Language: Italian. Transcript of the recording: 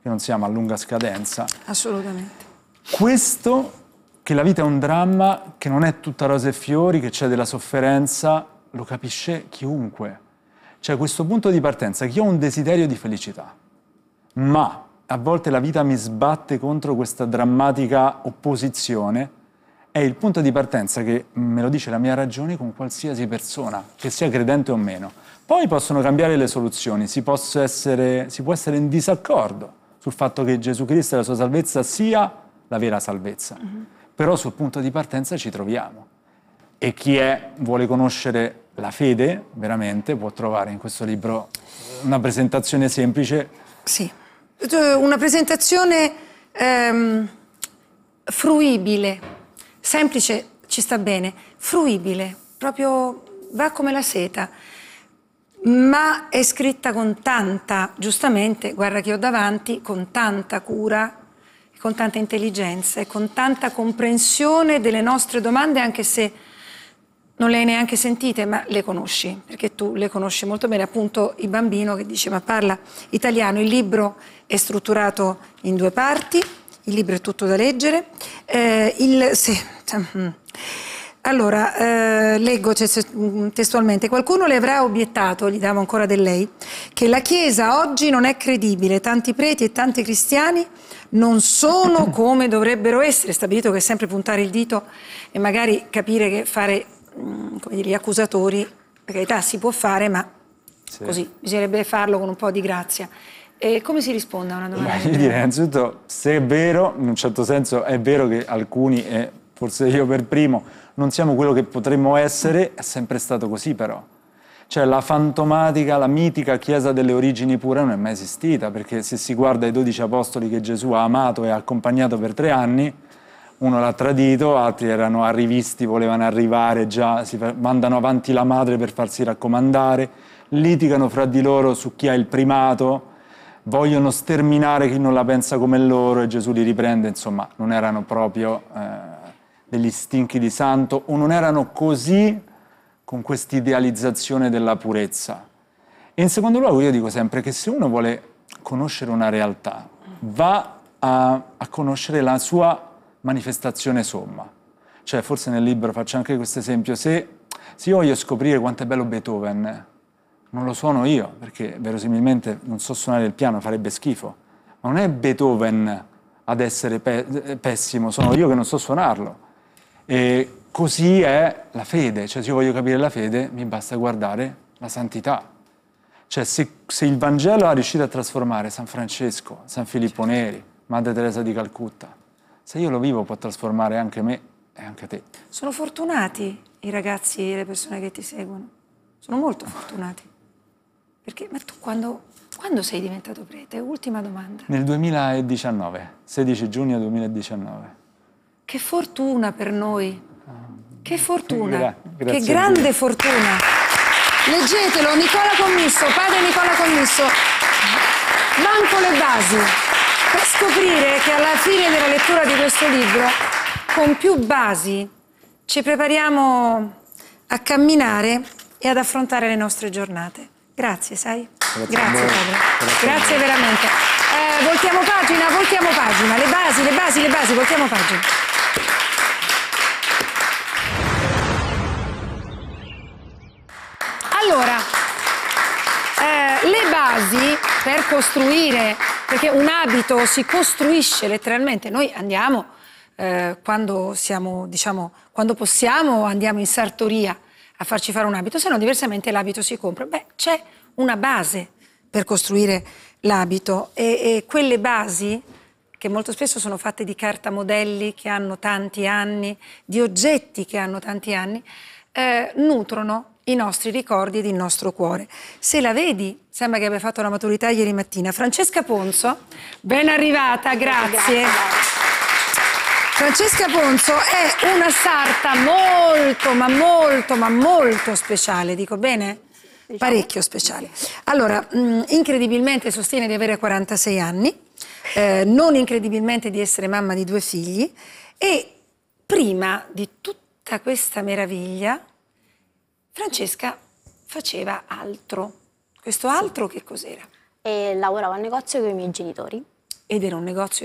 che non siamo a lunga scadenza. Assolutamente. Questo, che la vita è un dramma, che non è tutta rose e fiori, che c'è della sofferenza, lo capisce chiunque. C'è questo punto di partenza, che io ho un desiderio di felicità, ma a volte la vita mi sbatte contro questa drammatica opposizione, è il punto di partenza che me lo dice la mia ragione con qualsiasi persona, che sia credente o meno. Poi possono cambiare le soluzioni, si può essere in disaccordo sul fatto che Gesù Cristo e la sua salvezza sia la vera salvezza. Però sul punto di partenza ci troviamo. E chi vuole conoscere la fede, veramente, può trovare in questo libro una presentazione semplice. Sì, una presentazione fruibile, semplice ci sta bene, fruibile, proprio va come la seta, ma è scritta con tanta, giustamente, guarda che ho davanti, con tanta cura, con tanta intelligenza e con tanta comprensione delle nostre domande, anche se non le hai neanche sentite, ma le conosci, perché tu le conosci molto bene. Appunto il bambino che dice ma parla italiano. Il libro è strutturato in 2 parti, il libro è tutto da leggere. Allora, leggo testualmente. Qualcuno le avrà obiettato, gli davo ancora del lei, che la Chiesa oggi non è credibile, tanti preti e tanti cristiani non sono come dovrebbero essere. Stabilito che è sempre puntare il dito e magari capire che fare, come dire, gli accusatori, per carità si può fare, ma così bisognerebbe farlo con un po' di grazia. E come si risponde a una domanda? Io direi innanzitutto, se è vero, in un certo senso è vero che alcuni, e forse io per primo, non siamo quello che potremmo essere, è sempre stato così però. Cioè la fantomatica, la mitica Chiesa delle origini pure non è mai esistita, perché se si guarda i 12 apostoli che Gesù ha amato e ha accompagnato per 3 anni, uno l'ha tradito, altri erano arrivisti, volevano arrivare già, mandano avanti la madre per farsi raccomandare, litigano fra di loro su chi ha il primato, vogliono sterminare chi non la pensa come loro e Gesù li riprende, insomma, non erano proprio degli stinchi di santo o non erano così con questa idealizzazione della purezza. E in secondo luogo io dico sempre che se uno vuole conoscere una realtà, va a conoscere la sua manifestazione somma. Cioè, forse nel libro faccio anche questo esempio, se io voglio scoprire quanto è bello Beethoven, non lo suono io, perché verosimilmente non so suonare il piano, farebbe schifo. Ma non è Beethoven ad essere pessimo, sono io che non so suonarlo. E così è la fede, cioè se io voglio capire la fede mi basta guardare la santità. Cioè se il Vangelo ha riuscito a trasformare San Francesco, San Filippo Neri, Madre Teresa di Calcutta, se io lo vivo può trasformare anche me e anche te. Sono fortunati i ragazzi e le persone che ti seguono, sono molto fortunati. Perché, ma tu quando sei diventato prete? Ultima domanda. Nel 2019, 16 giugno 2019. Che fortuna per noi, che fortuna, Grazie che grande fortuna. Leggetelo, Nicola Commisso, padre Nicola Commisso, manco le basi, per scoprire che alla fine della lettura di questo libro, con più basi, ci prepariamo a camminare e ad affrontare le nostre giornate. Grazie, sai? Grazie padre. Grazie veramente. Voltiamo pagina, le basi, voltiamo pagina. Allora, le basi per costruire, perché un abito si costruisce letteralmente, noi andiamo, quando siamo, diciamo, quando possiamo andiamo in sartoria a farci fare un abito, se no diversamente l'abito si compra. Beh, c'è una base per costruire l'abito e quelle basi, che molto spesso sono fatte di carta modelli che hanno tanti anni, di oggetti che hanno tanti anni, nutrono i nostri ricordi ed il nostro cuore. Se la vedi, sembra che abbia fatto la maturità ieri mattina. Francesca Ponzo, ben arrivata, grazie. Francesca Ponzo è una sarta molto speciale, dico bene? Diciamo. Parecchio speciale. Allora, incredibilmente sostiene di avere 46 anni, non incredibilmente di essere mamma di 2 figli e prima di tutta questa meraviglia Francesca faceva altro. Questo altro che cos'era? E lavoravo al negozio con i miei genitori ed era un negozio